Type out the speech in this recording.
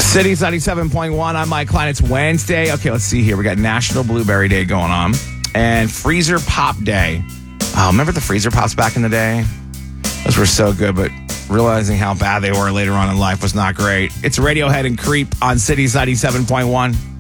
City's 97.1. I'm Mike Klein. It's Wednesday. Okay, let's see here. We got National Blueberry Day going on and Freezer Pop Day. Oh, remember the Freezer Pops back in the day? Those were so good, but realizing how bad they were later on in life was not great. It's Radiohead and Creep on City's 97.1.